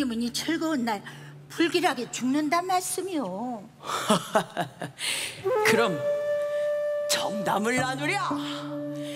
부모님은 이 즐거운 날 불길하게 죽는단 말씀이요. 그럼 정답을 나누랴.